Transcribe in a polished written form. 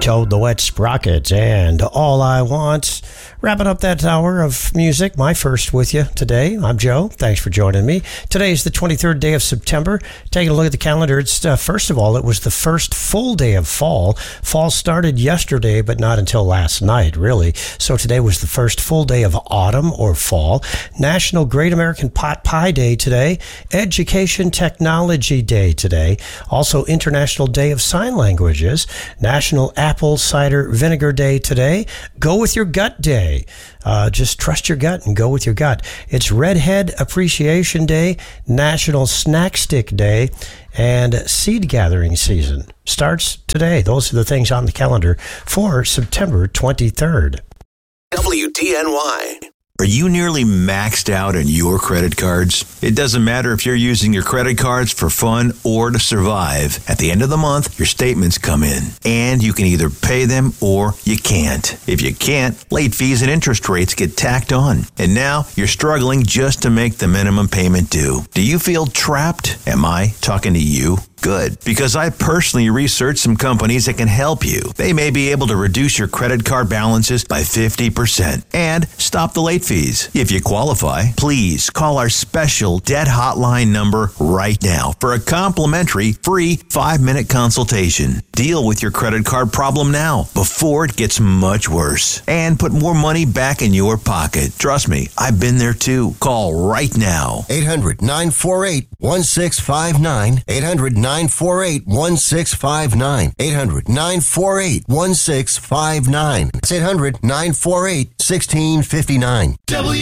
Toad the Wet Sprockets and All I Want. Wrapping up that hour of music, my first with you today. I'm Joe. Thanks for joining me. Today is the 23rd day of September. Taking a look at the calendar, it's first of all, it was the first full day of fall. Fall started yesterday, but not until last night, really. So today was the first full day of autumn or fall. National Great American Pot Pie Day today. Education Technology Day today. Also International Day of Sign Languages. National Apple Cider Vinegar Day today. Go with your gut day. Just trust your gut and go with your gut. It's Redhead Appreciation Day, National Snack Stick Day, and seed gathering season starts today. Those are the things on the calendar for September 23rd. WDNY. Are you nearly maxed out on your credit cards? It doesn't matter if you're using your credit cards for fun or to survive. At the end of the month, your statements come in, and you can either pay them or you can't. If you can't, late fees and interest rates get tacked on. And now you're struggling just to make the minimum payment due. Do you feel trapped? Am I talking to you? Good, because I personally researched some companies that can help you. They may be able to reduce your credit card balances by 50% and stop the late fees. If you qualify, please call our special debt hotline number right now for a complimentary free 5-minute consultation. Deal with your credit card problem now before it gets much worse and put more money back in your pocket. Trust me, I've been there too. Call right now. 800-948-1659. 800-948-1659. 800-948-1659. It's 800-948-1659.